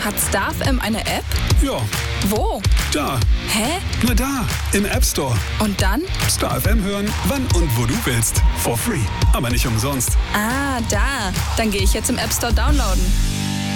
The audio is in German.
Hat Star FM eine App? Ja, Wo? da. Hä? Na da, im App Store. Und dann? Star FM hören, wann und wo du willst. For free, aber nicht umsonst. Ah, da. Dann gehe ich jetzt im App Store downloaden.